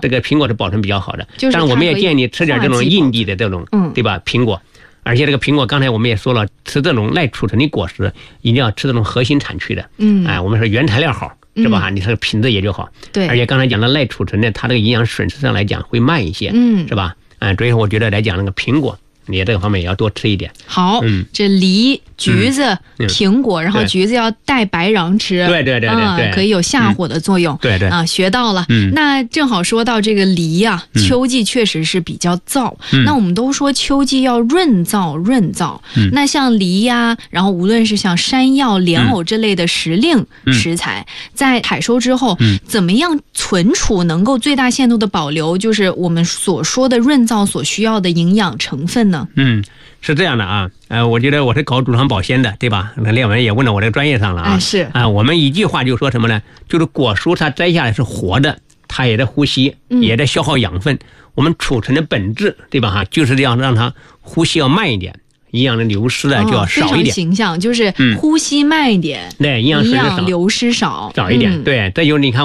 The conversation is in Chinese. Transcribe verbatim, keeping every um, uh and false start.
这个苹果是保存比较好的。 就是但是我们也建议你吃点这种硬地的这种，嗯，对吧？苹果。而且这个苹果，刚才我们也说了，吃这种耐储存的果实，一定要吃这种核心产区的。嗯，哎，我们说原材料好，是吧？嗯、你这个品质也就好。对。而且刚才讲的耐储存的，它这个营养损失上来讲会慢一些。嗯，是吧？嗯，所以说我觉得来讲那个苹果，你这个方面也要多吃一点。 好，嗯，这梨、橘子、嗯、苹果，然后橘子要带白瓤吃。 对对对对对、 嗯，可以有下火的作用。嗯、 对对啊，学到了。嗯，那正好说到这个梨啊，秋季确实是比较燥。嗯，那我们都说秋季要润燥润燥。嗯，那像梨呀，然后无论是像山药、莲藕这类的时令食材，嗯、在采收之后，嗯、怎么样存储能够最大限度的保留，就是我们所说的润燥所需要的营养成分呢？ 嗯。是这样的啊，呃，我觉得我是搞祖传保鲜的，对吧？那列文也问到我这个专业上了啊。 哎、是啊，我们一句话就说什么呢？就是果蔬它摘下来是活的，它也在呼吸，也在消耗养分。嗯、我们储存的本质，对吧？哈，就是这样，让它呼吸要慢一点，营养的流失呢就要少一点。 哦、非常形象，就是呼吸慢一点， 嗯、对，营养损失少， 流失少， 少一点。嗯、对，这就是你看。